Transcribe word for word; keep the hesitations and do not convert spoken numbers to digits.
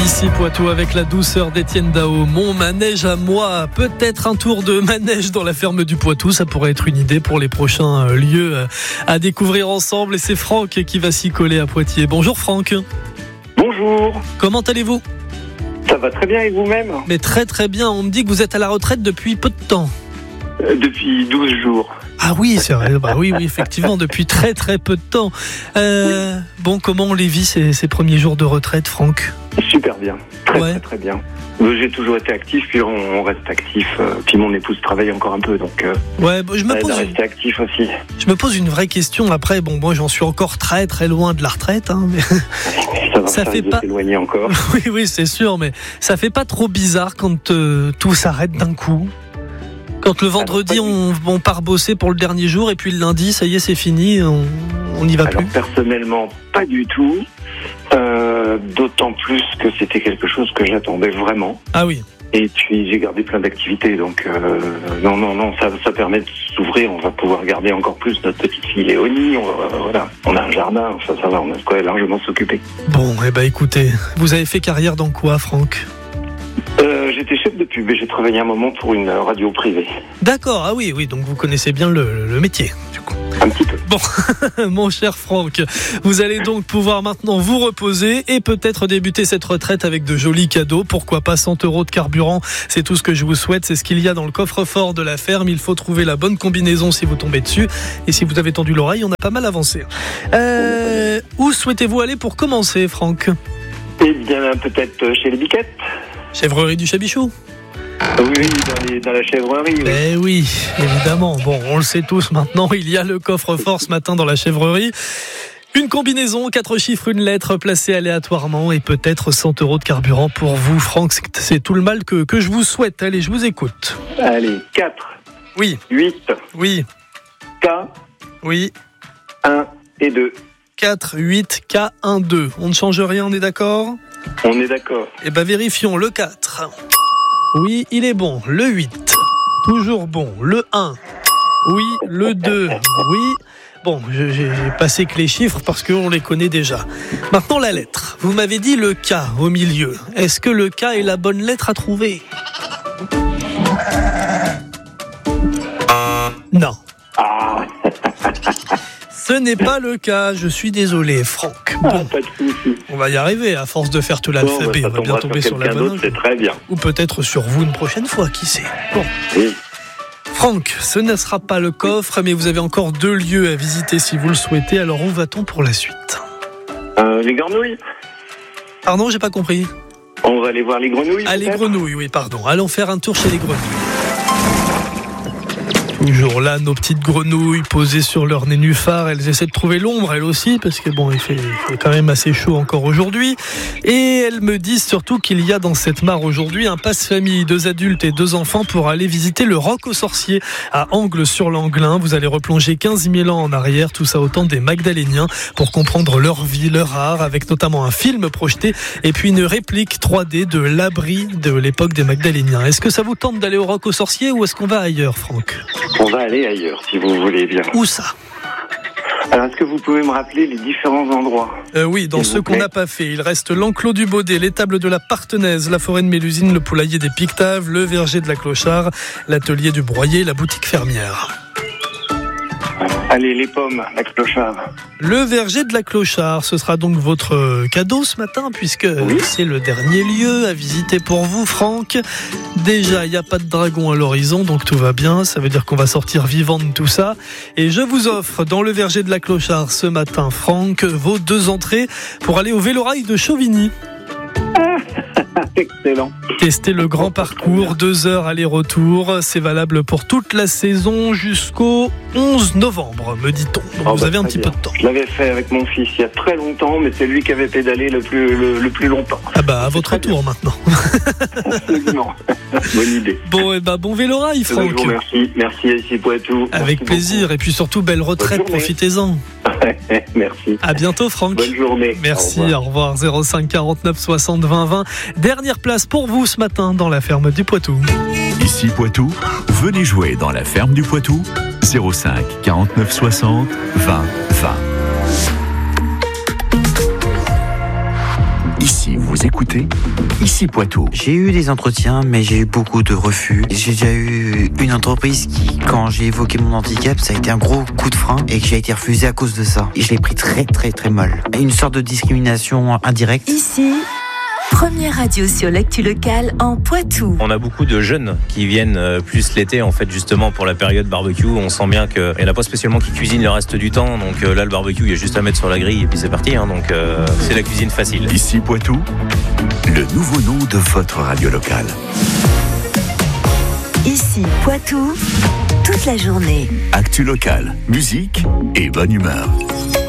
Ici Poitou avec la douceur d'Étienne Dao. Mon manège à moi, peut-être un tour de manège dans la ferme du Poitou, ça pourrait être une idée pour les prochains lieux à découvrir ensemble. Et c'est Franck qui va s'y coller à Poitiers. Bonjour Franck. Bonjour. Comment allez-vous ? Ça va très bien et vous-même ? Mais très très bien, on me dit que vous êtes à la retraite depuis peu de temps. euh, Depuis douze jours. Ah oui, c'est vrai, bah oui, oui, effectivement, depuis très très peu de temps. Euh, bon, comment on les vit ces, ces premiers jours de retraite, Franck ? Super bien, très Ouais. très très bien. J'ai toujours été actif, puis on, on reste actif. euh, Puis mon épouse travaille encore un peu, donc euh, Ouais, bon, je me elle pose va une... rester actif aussi. Je me pose une vraie question. Après, bon, moi, j'en suis encore très, très loin de la retraite. Hein, mais... Ça va Ça ça fait de pas- s'éloigner encore. oui, oui, c'est sûr, mais ça fait pas trop bizarre quand euh, tout s'arrête d'un coup. Quand le vendredi, Alors, on, on part bosser pour le dernier jour, et puis le lundi, ça y est, c'est fini, on on n'y va Alors plus. personnellement, pas du tout. Euh, D'autant plus que c'était quelque chose que j'attendais vraiment. Ah oui. Et puis j'ai gardé plein d'activités, donc euh, non, non, non, ça, ça permet de s'ouvrir. On va pouvoir garder encore plus notre petite fille Léonie. On, va- voilà, on a un jardin, ça, ça va, on a de quoi largement s'occuper. Bon, eh ben, écoutez, vous avez fait carrière dans quoi, Franck ? Euh, J'étais chef de pub et j'ai travaillé un moment pour une radio privée. D'accord, ah oui, oui, donc vous connaissez bien le, le métier, du coup. Un petit peu. Bon, mon cher Franck, vous allez donc pouvoir maintenant vous reposer et peut-être débuter cette retraite avec de jolis cadeaux. Pourquoi pas cent euros de carburant, c'est tout ce que je vous souhaite. C'est ce qu'il y a dans le coffre-fort de la ferme. Il faut trouver la bonne combinaison si vous tombez dessus. Et si vous avez tendu l'oreille, on a pas mal avancé. Euh, où souhaitez-vous aller pour commencer, Franck ? Eh bien, peut-être chez les Biquettes. Chèvrerie du Chabichou ? Oui, dans, les, dans la chèvrerie. Oui. Eh oui, évidemment. Bon, on le sait tous maintenant, il y a le coffre-fort ce matin dans la chèvrerie. Une combinaison, quatre chiffres, une lettre placée aléatoirement et peut-être cent euros de carburant pour vous, Franck. C'est- C'est tout le mal que, que je vous souhaite. Allez, je vous écoute. Allez, quatre, Oui, huit, oui, K, oui. un et deux. quatre, huit, K, un, deux. On ne change rien, on est d'accord ? On est d'accord. Eh ben, vérifions. Le quatre. Oui, il est bon. Le huit. Toujours bon. Le un. Oui. Le deux. Oui. Bon, je- j'ai j'ai passé que les chiffres parce qu'on les connaît déjà. Maintenant, la lettre. Vous m'avez dit le K au milieu. Est-ce que le K est la bonne lettre à trouver ? Non. Ah, Ce n'est pas le cas. Je suis désolé, Franck. Bon, pas de soucis. on va y arriver à force de faire tout Bon, bah, l'alphabet. ça On va bien tombera tomber sur sur la quelqu'un bonne. d'autre, c'est très bien. Ou peut-être sur vous une prochaine fois, qui sait. Bon. Oui. Franck, ce ne sera pas le coffre, mais vous avez encore deux lieux à visiter si vous le souhaitez. Alors où va-t-on pour la suite ? Euh, les grenouilles. Pardon, j'ai pas compris. On va aller voir les grenouilles. Ah, les peut-être grenouilles, oui, pardon. Allons faire un tour chez les grenouilles. Toujours là, nos petites grenouilles posées sur leur nénuphar. Elles essaient de trouver l'ombre, elles aussi, parce que bon, il fait, il fait quand même assez chaud encore aujourd'hui. Et elles me disent surtout qu'il y a dans cette mare aujourd'hui un passe-famille, deux adultes et deux enfants pour aller visiter le Roc aux Sorciers à Angles-sur-l'Anglin. Vous allez replonger quinze mille ans en arrière, tout ça au temps des Magdaléniens, pour comprendre leur vie, leur art, avec notamment un film projeté et puis une réplique trois D de l'abri de l'époque des Magdaléniens. Est-ce que ça vous tente d'aller au Roc aux Sorciers ou est-ce qu'on va ailleurs, Franck ? On va aller ailleurs, si vous voulez bien. Où ça ? Alors, est-ce que vous pouvez me rappeler les différents endroits ? Euh, oui, dans S'il ceux vous qu'on plaît. n'a pas fait, il reste l'enclos du Baudet, l'étable de la Partenaise, la forêt de Mélusine, le poulailler des Pictaves, le verger de la Clochard, l'atelier du Broyer, la boutique fermière. Allez, les pommes, la clochard. Le verger de la Clochard, ce sera donc votre euh, cadeau ce matin, puisque Oui. c'est le dernier lieu à visiter pour vous, Franck. Déjà, il n'y a pas de dragon à l'horizon, donc tout va bien. Ça veut dire qu'on va sortir vivant de tout ça. Et je vous offre dans le verger de la Clochard ce matin, Franck, vos deux entrées pour aller au Vélorail de Chauvigny. Excellent. Tester le grand parcours, deux heures aller-retour. C'est valable pour toute la saison jusqu'au onze novembre, me dit-on. Donc Oh, vous bah, avez un très petit bien. peu de temps. Je l'avais fait avec mon fils il y a très longtemps, mais c'est lui qui avait pédalé le plus, le, le plus longtemps. Ah bah à votre très tour maintenant. Absolument. Bonne idée. Bon, et bah bon Vélorail, Je vous Franck. remercie. Merci à ici Poitou. Avec Merci plaisir. Et puis surtout, belle retraite, journée. profitez-en. beaucoup. Merci. À bientôt, Franck. Bonne journée. Merci, Au revoir. au revoir. zéro cinq quarante-neuf soixante vingt vingt. Dernière place pour vous ce matin dans la ferme du Poitou. Ici Poitou, venez jouer dans la ferme du Poitou, zéro cinq quarante-neuf soixante vingt vingt. Ici. aussi vous écoutez Ici Poitou. J'ai eu des entretiens, mais j'ai eu beaucoup de refus. J'ai déjà eu une entreprise qui, quand j'ai évoqué mon handicap, ça a été un gros coup de frein et que j'ai été refusé à cause de ça. Et je l'ai pris très très très mal. Une sorte de discrimination indirecte. Ici, première radio sur l'actu locale en Poitou. On a beaucoup de jeunes qui viennent plus l'été, en fait, justement pour la période barbecue. On sent bien qu'il n'y en a pas spécialement qui cuisinent le reste du temps. Donc là, le barbecue, il y a juste à mettre sur la grille et puis c'est parti. Hein, donc euh, c'est la cuisine facile. Ici Poitou, le nouveau nom de votre radio locale. Ici Poitou, toute la journée. Actu locale, musique et bonne humeur.